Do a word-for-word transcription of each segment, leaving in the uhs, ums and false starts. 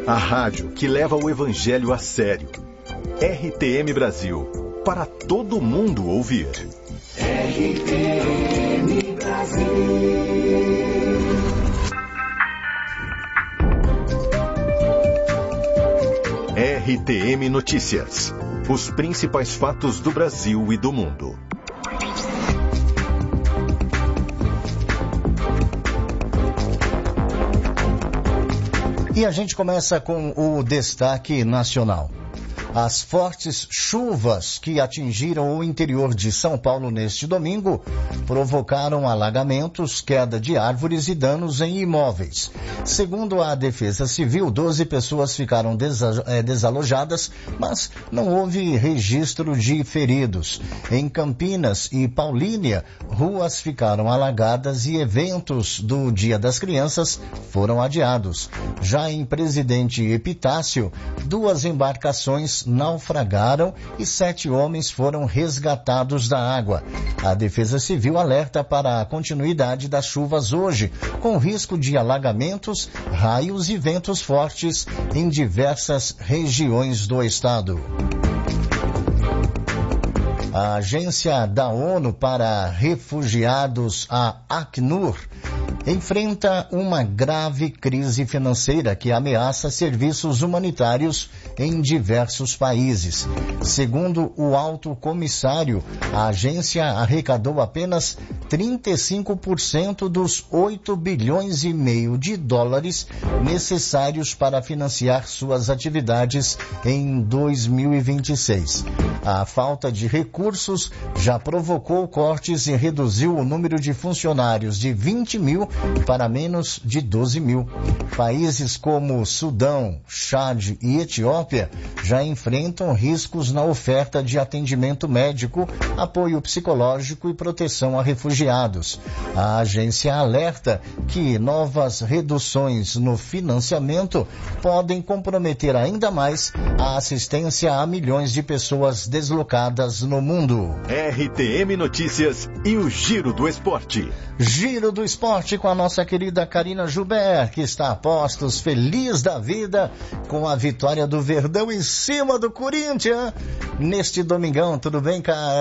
A rádio que leva o evangelho a sério. R T M Brasil, para todo mundo ouvir. R T M Brasil. R T M Notícias. Os principais fatos do Brasil e do mundo. E a gente começa com o destaque nacional. As fortes chuvas que atingiram o interior de São Paulo neste domingo provocaram alagamentos, queda de árvores e danos em imóveis. Segundo a Defesa Civil, doze pessoas ficaram desalojadas, mas não houve registro de feridos. Em Campinas e Paulínia, ruas ficaram alagadas e eventos do Dia das Crianças foram adiados. Já em Presidente Epitácio, duas embarcações naufragaram e sete homens foram resgatados da água. A Defesa Civil alerta para a continuidade das chuvas hoje, com risco de alagamentos, raios e ventos fortes em diversas regiões do estado. A Agência da ONU para Refugiados, a Acnur, enfrenta uma grave crise financeira que ameaça serviços humanitários em diversos países. Segundo o alto comissário, a agência arrecadou apenas trinta e cinco por cento dos oito bilhões e meio de dólares necessários para financiar suas atividades em dois mil e vinte e seis. A falta de recursos já provocou cortes e reduziu o número de funcionários de vinte mil para menos de doze mil. Países como Sudão, Chad e Etiópia já enfrentam riscos na oferta de atendimento médico, apoio psicológico e proteção a refugiados. A agência alerta que novas reduções no financiamento podem comprometer ainda mais a assistência a milhões de pessoas deslocadas no mundo. R T M Notícias e o Giro do Esporte. Giro do Esporte com a nossa querida Karina Joubert, que está a postos, feliz da vida com a vitória do Verdão em cima do Corinthians neste domingão. Tudo bem,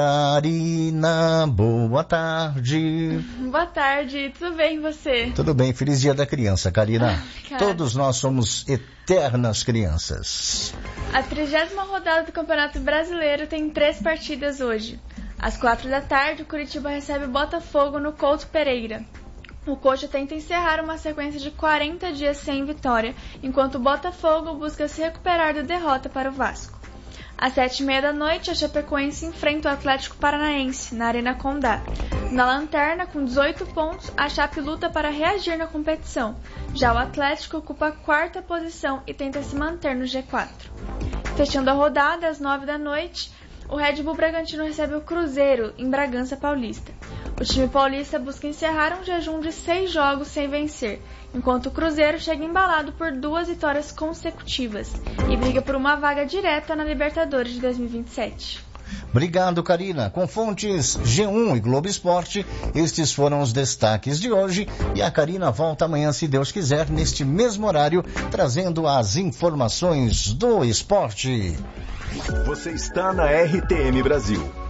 Karina? Boa tarde. Boa tarde, tudo bem você? Tudo bem, feliz dia da criança, Karina. Ah, todos nós somos eternas crianças. A trigésima rodada do Campeonato Brasileiro tem três partidas hoje. Às quatro da tarde, o Curitiba recebe o Botafogo no Couto Pereira. O Coxa tenta encerrar uma sequência de quarenta dias sem vitória, enquanto o Botafogo busca se recuperar da derrota para o Vasco. Às sete e meia da noite, a Chapecoense enfrenta o Atlético Paranaense, na Arena Condá. Na lanterna, com dezoito pontos, a Chape luta para reagir na competição. Já o Atlético ocupa a quarta posição e tenta se manter no G quatro. Fechando a rodada, às nove da noite, o Red Bull Bragantino recebe o Cruzeiro, em Bragança Paulista. O time paulista busca encerrar um jejum de seis jogos sem vencer, enquanto o Cruzeiro chega embalado por duas vitórias consecutivas e briga por uma vaga direta na Libertadores de dois mil e vinte e sete. Obrigado, Karina. Com fontes G um e Globo Esporte, estes foram os destaques de hoje e a Karina volta amanhã, se Deus quiser, neste mesmo horário, trazendo as informações do esporte. Você está na R T M Brasil.